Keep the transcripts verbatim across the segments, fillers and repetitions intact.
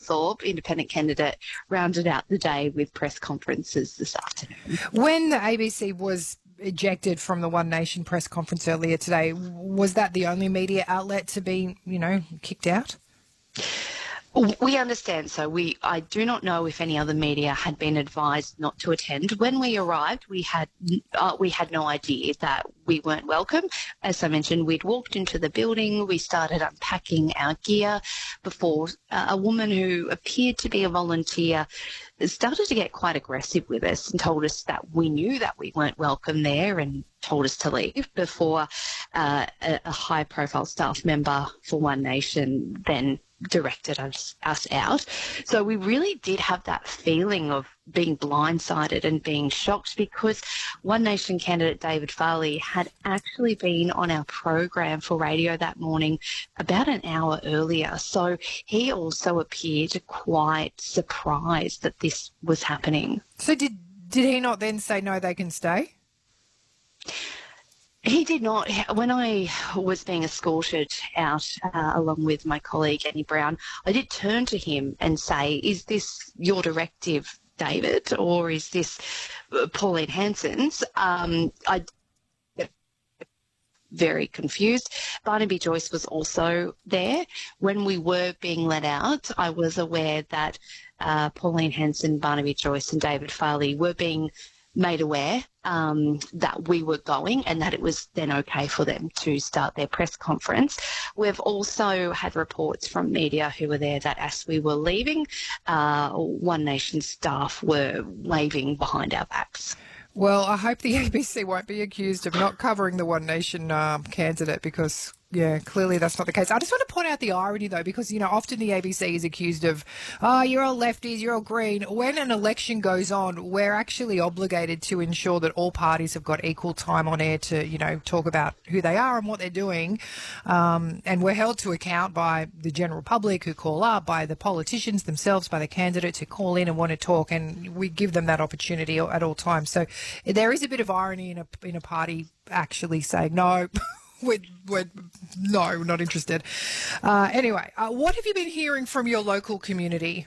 Milthorpe, independent candidate, rounded out the day with press conferences this afternoon. When the A B C was ejected from the One Nation press conference earlier today, was that the only media outlet to be, you know, kicked out? We understand so. We I do not know if any other media had been advised not to attend. When we arrived, we had uh, we had no idea that we weren't welcome. As I mentioned, we'd walked into the building. We started unpacking our gear before uh, a woman who appeared to be a volunteer started to get quite aggressive with us and told us that we knew that we weren't welcome there and told us to leave before uh, a, a high-profile staff member for One Nation then directed us, us out. So we really did have that feeling of being blindsided and being shocked because One Nation candidate David Farley had actually been on our program for radio that morning about an hour earlier. So he also appeared quite surprised that this was happening. So did did he not then say, no, they can stay? He did not. When I was being escorted out uh, along with my colleague Annie Brown, I did turn to him and say, is this your directive, David, or is this Pauline Hanson's? Um, I very confused. Barnaby Joyce was also there. When we were being let out, I was aware that uh, Pauline Hanson, Barnaby Joyce and David Farley were being made aware um, that we were going and that it was then okay for them to start their press conference. We've also had reports from media who were there that as we were leaving, uh, One Nation staff were waving behind our backs. Well, I hope the A B C won't be accused of not covering the One Nation um, candidate because, yeah, clearly that's not the case. I just want to point out the irony, though, because, you know, often the A B C is accused of, oh, you're all lefties, you're all green. When an election goes on, we're actually obligated to ensure that all parties have got equal time on air to, you know, talk about who they are and what they're doing. Um, and we're held to account by the general public who call up, by the politicians themselves, by the candidates who call in and want to talk, and we give them that opportunity at all times. So there is a bit of irony in a, in a party actually saying, no, We're, we're, no, not interested. Uh, anyway, uh, what have you been hearing from your local community?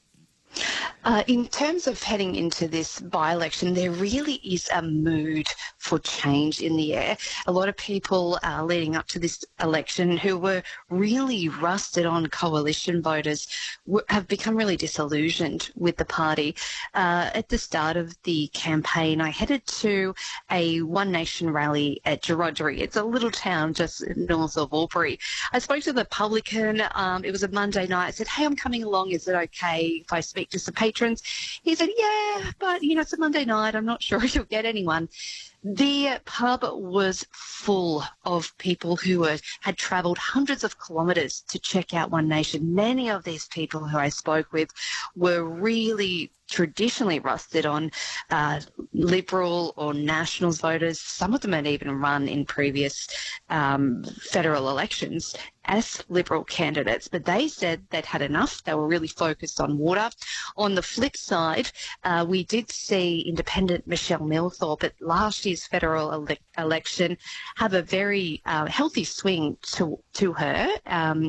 Uh, in terms of heading into this by-election, there really is a mood for change in the air. A lot of people uh, leading up to this election who were really rusted on coalition voters w- have become really disillusioned with the party. Uh, at the start of the campaign, I headed to a One Nation rally at Gerodgery. It's a little town just north of Albury. I spoke to the publican. Um, it was a Monday night. I said, hey, I'm coming along. Is it okay if I speak to some patrons? He said, yeah, but, you know, it's a Monday night. I'm not sure if you'll get anyone. The pub was full of people who were, had travelled hundreds of kilometres to check out One Nation. Many of these people who I spoke with were really traditionally rusted on uh, Liberal or Nationals voters. Some of them had even run in previous um, federal elections as Liberal candidates, but they said they'd had enough. They were really focused on water. On the flip side, uh, we did see independent Michelle Milthorpe at last year's federal ele- election have a very uh, healthy swing to, to her. Um,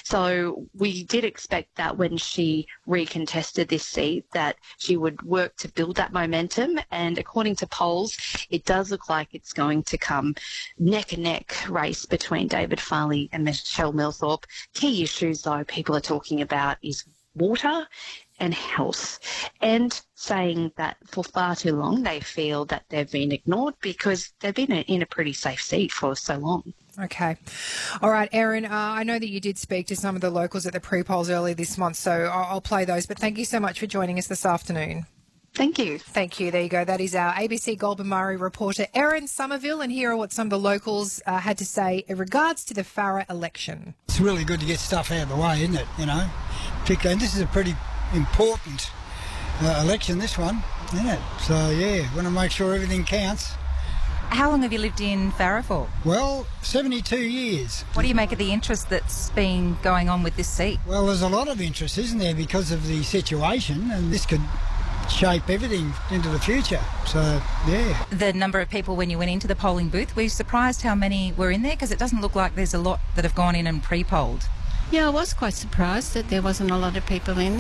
so we did expect that when she recontested this seat that she would work to build that momentum, and according to polls, it does look like it's going to come neck and neck race between David Farley and Michelle Milthorpe. Key issues, though, people are talking about is water and health, and saying that for far too long they feel that they've been ignored because they've been in a pretty safe seat for so long. Okay. All right, Erin, uh, I know that you did speak to some of the locals at the pre-polls earlier this month, so I'll, I'll play those, but thank you so much for joining us this afternoon. Thank you. Thank you. There you go. That is our A B C Goulburn Murray reporter, Erin Somerville, and here are what some of the locals uh, had to say in regards to the Farrer election. It's really good to get stuff out of the way, isn't it? You know, particularly, and this is a pretty important uh, election, this one, isn't it? So, yeah, want to make sure everything counts. How long have you lived in Farrer for? Well, seventy-two years. What do you make of the interest that's been going on with this seat? Well, there's a lot of interest, isn't there, because of the situation, and this could shape everything into the future. So, yeah. The number of people when you went into the polling booth, were you surprised how many were in there? Because it doesn't look like there's a lot that have gone in and pre-polled. Yeah, I was quite surprised that there wasn't a lot of people in there.